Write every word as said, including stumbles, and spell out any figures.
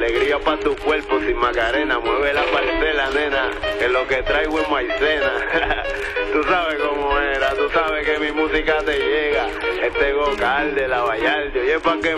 alegría pa' tu cuerpo sin Macarena. Mueve la parcela, nena, que lo que traigo es maicena. Tú sabes cómo era, tú sabes que mi música te llega. Este Gocal de la Vallarde, oye, pa' que